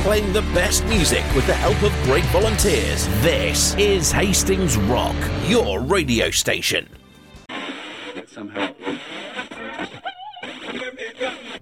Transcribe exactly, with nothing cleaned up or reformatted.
playing the best music with the help of great volunteers. This is Hastings Rock, your radio station. Somehow.